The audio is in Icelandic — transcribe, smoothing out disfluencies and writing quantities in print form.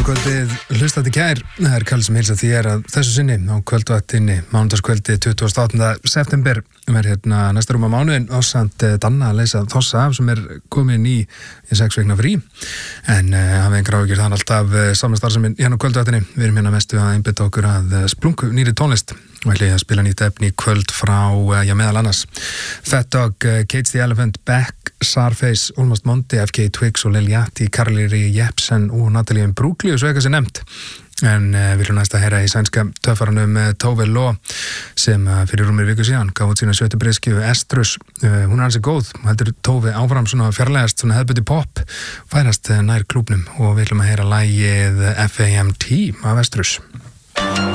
Kvöldið hlustandi kær, það Karl sem heilsar þér að þessu sinni á kvöldvaktinni mánudagskvöldi 28. september hérna næsta rúma mánuðin ásamt Danna að leysa Þossa af sem komin í 6 vikna frí en hafið engar áhyggjur þann alltaf samstarfsemin hérna á kvöldvaktinni. Við erum hérna mestu að einbytta okkur að splunku nýri tónlist og ætla ég að spila nýtt efni í kvöld frá, meðal annars Fat Dog, Cage the Elephant, Beck, Sarface, Almost Monty, FK Twigs og Lil Yachty, Carly Jepsen og Natalie Imbruglia svo eitthvað sem nefnt. En við erum næst að heyra í sænska töffaranum Tove Lo sem fyrir rúmir viku síðan gaf út sína 7. breiðskífu Estrus. Hún ansi góð, heldur Tove áfram svona fjarlægast svona hefðbundi pop, færast nær klúbnum og við ætlum að heyra lagið FAMT af Estrus.